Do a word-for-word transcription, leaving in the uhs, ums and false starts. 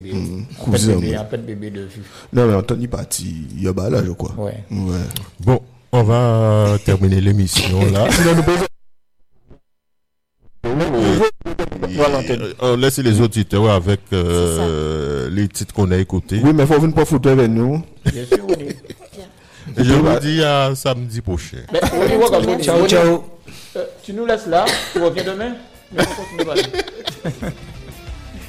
Mmh. Cousin. Bébé, un peu de bébé de vue. Non, mais Anthony parti, il y a là, je crois. Ouais. Ouais. Bon, on va terminer l'émission là. Voilà, On laisse les auditeurs avec euh, les titres qu'on a écoutés. Oui, mais il faut venir pas photo avec nous. Bien sûr, oui. Et je vous dis à samedi prochain. Mais, oui, ouais, comme on- Ciao, ciao. Euh, tu nous laisses là, tu reviens demain. Mais on continue, vas-y.